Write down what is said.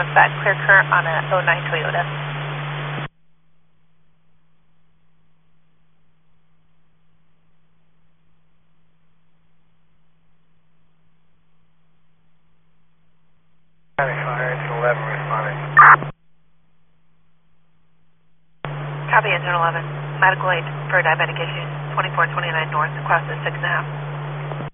Bad clear current on a '09 Toyota. Fire engine 11 responding. Copy engine 11. Medical aid for diabetic issues. 2429 north, across the 6.5.